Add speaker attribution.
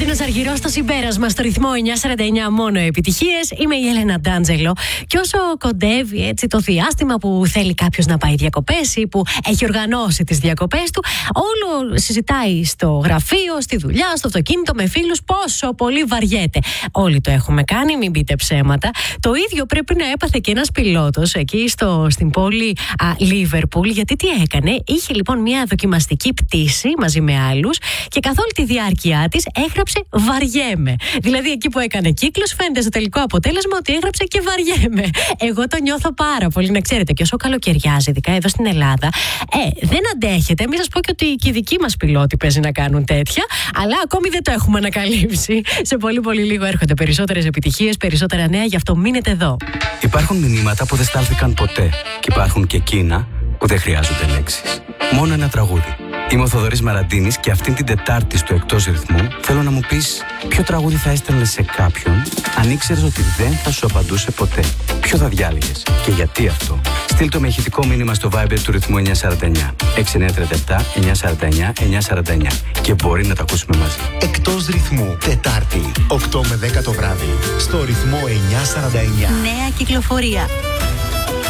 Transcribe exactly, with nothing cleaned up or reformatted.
Speaker 1: Κωνσταντίνος Αργυρός στο συμπέρασμα στο ρυθμό εννιακόσια σαράντα εννιά, μόνο επιτυχίες. Είμαι η Έλενα Ντάντζελο. Και όσο κοντεύει έτσι το διάστημα που θέλει κάποιος να πάει διακοπές ή που έχει οργανώσει τις διακοπές του, όλο συζητάει στο γραφείο, στη δουλειά, στο αυτοκίνητο, με φίλους, πόσο πολύ βαριέται. Όλοι το έχουμε κάνει, μην πείτε ψέματα. Το ίδιο πρέπει να έπαθε και ένας πιλότος εκεί στο, στην πόλη Λίβερπουλ. Γιατί τι έκανε? Είχε λοιπόν μια δοκιμαστική πτήση μαζί με άλλους και καθ' όλη τη διάρκεια της έγραψε βαριέμαι. Δηλαδή εκεί που έκανε κύκλος, φαίνεται στο τελικό αποτέλεσμα ότι έγραψε και βαριέμαι. Εγώ το νιώθω πάρα πολύ, να ξέρετε. Και όσο καλοκαιριάζει, ειδικά εδώ στην Ελλάδα, ε, δεν αντέχετε. Μην σας πω και ότι και οι δικοί μας πιλότοι παίζει να κάνουν τέτοια, αλλά ακόμη δεν το έχουμε ανακαλύψει. Σε πολύ πολύ λίγο έρχονται περισσότερες επιτυχίες, περισσότερα νέα, γι' αυτό μείνετε εδώ.
Speaker 2: Υπάρχουν μηνύματα που δεν στάλθηκαν ποτέ και υπάρχουν και εκείνα που δεν χρειάζονται λέξεις. Μόνο ένα τραγούδι. Είμαι ο Θοδωρής Μαραντίνης και αυτήν την Τετάρτη στο Εκτός Ρυθμού θέλω να μου πεις ποιο τραγούδι θα έστελνες σε κάποιον αν ήξερες ότι δεν θα σου απαντούσε ποτέ. Ποιο θα διάλεγες και γιατί αυτό? Στείλ το με ηχητικό μήνυμα στο Viber του ρυθμού εννιακόσια σαράντα εννιά έξι εννιά τρία επτά εννιακόσια σαράντα εννιά εννιακόσια σαράντα εννιά και μπορεί να τα ακούσουμε μαζί.
Speaker 3: Εκτός Ρυθμού, Τετάρτη, οκτώ με δέκα το βράδυ, στο ρυθμό εννιακόσια σαράντα εννιά.
Speaker 1: Νέα κυκλοφορία.